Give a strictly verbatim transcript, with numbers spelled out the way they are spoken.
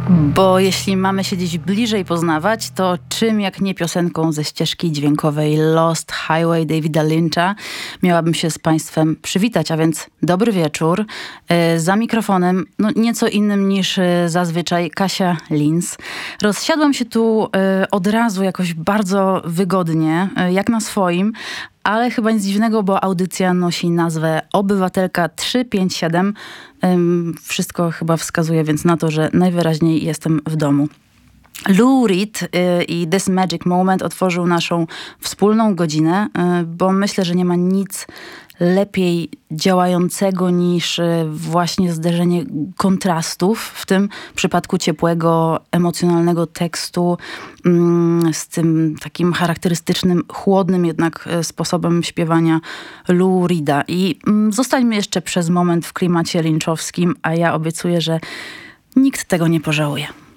Bo jeśli mamy się gdzieś bliżej poznawać, to czym jak nie piosenką ze ścieżki dźwiękowej Lost Highway Davida Lyncha miałabym się z Państwem przywitać, a więc dobry wieczór. Za mikrofonem, no nieco innym niż zazwyczaj, Kasia Linz. Rozsiadłam się tu od razu jakoś bardzo wygodnie, jak na swoim, ale chyba nic dziwnego, bo audycja nosi nazwę Obywatelka trzysta pięćdziesiąt siedem. Wszystko chyba wskazuje więc na to, że najwyraźniej jestem w domu. Lou Reed y, i This Magic Moment otworzył naszą wspólną godzinę, y, bo myślę, że nie ma nic lepiej działającego niż y, właśnie zderzenie kontrastów, w tym przypadku ciepłego, emocjonalnego tekstu y, z tym takim charakterystycznym, chłodnym jednak y, sposobem śpiewania Lou Reeda. I y, zostańmy jeszcze przez moment w klimacie lynchowskim, a ja obiecuję, że nikt tego nie pożałuje.